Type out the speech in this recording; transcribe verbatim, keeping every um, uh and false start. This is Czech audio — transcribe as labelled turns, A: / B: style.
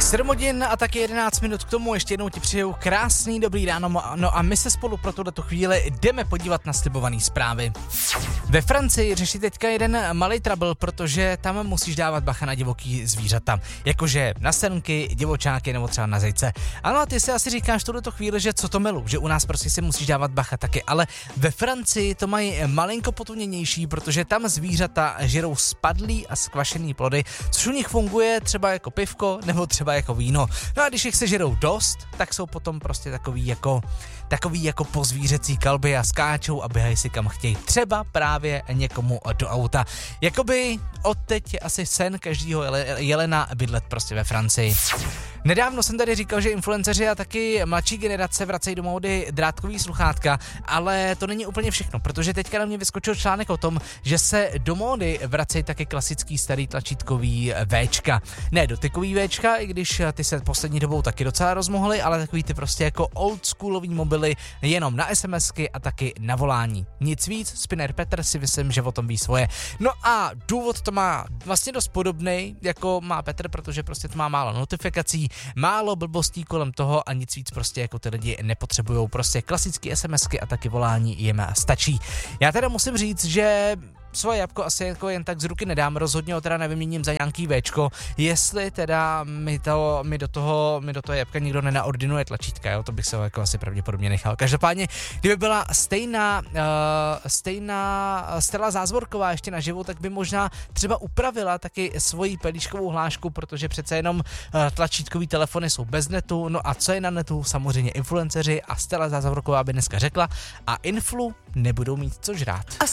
A: sedm hodin a taky jedenáct minut k tomu, ještě jednou ti přeju krásný dobrý ráno, no a my se spolu pro tuto chvíli jdeme podívat na slibované zprávy. Ve Francii řeší teďka jeden malý trouble, protože tam musíš dávat bacha na divoký zvířata, jakože na srnky, divočáky nebo třeba na zejce. Ano, a ty si asi říkáš v tuto chvíli, že co to milu, že u nás prostě si musíš dávat bacha taky, ale ve Francii to mají malinko potuněnější, protože tam zvířata žerou spadlý a skvašený plody, což u nich funguje třeba jako pivko nebo třeba jako víno. No a když jich se žerou dost, tak jsou potom prostě takový jako takový jako pozvířecí kalby a skáčou a běhají si kam chtějí. Třeba právě někomu do auta. Jakoby odteď je asi sen každýho jelena bydlet prostě ve Francii. Nedávno jsem tady říkal, že influenceři a taky mladší generace vracejí do módy drátkový sluchátka, ale to není úplně všechno, protože teďka na mě vyskočil článek o tom, že se do módy vracejí taky klasický starý tlačítkový Včka. Ne dotykový Včka, i když ty se poslední dobou taky docela rozmohly, ale takový ty prostě jako oldschoolový mobily jenom na SMSky a taky na volání. Nic víc, Spinner Petr si myslím, že o tom ví svoje. No a důvod to má vlastně dost podobný, jako má Petr, protože prostě to má málo notifikací, málo blbostí kolem toho a nic víc prostě jako ty lidi nepotřebujou, prostě klasický SMSky a taky volání jim stačí. Já teda musím říct, že svoje jabko asi jako jen tak z ruky nedám, rozhodně ho teda nevyměním za nějaký Včko, jestli teda mi, to, mi, do toho, mi do toho jabka nikdo nenaordinuje tlačítka, jo, to bych se ho jako asi pravděpodobně nechal. Každopádně, kdyby byla stejná, uh, stejná Stella Zázvorková ještě naživu, tak by možná třeba upravila taky svoji pelíškovou hlášku, protože přece jenom uh, tlačítkový telefony jsou bez netu, no a co je na netu, samozřejmě influenceři a Stella Zázvorková by dneska řekla a influ nebudou mít co žrát.